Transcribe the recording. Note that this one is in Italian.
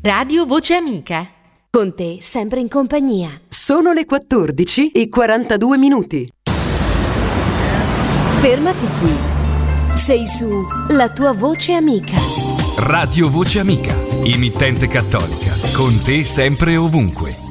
Radio Voce Amica. Con te sempre in compagnia. Sono le 14:42. Fermati qui. Sei su La tua voce amica. Radio Voce Amica, emittente cattolica, con te sempre e ovunque.